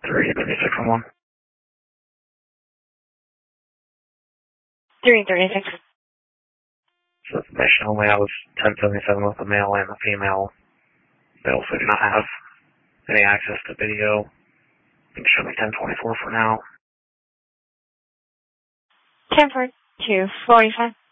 33611. 336. So information only, I was 1077 with the male and the female. They also do not have any access to video. You can show me 1024 for now. 10 for 245.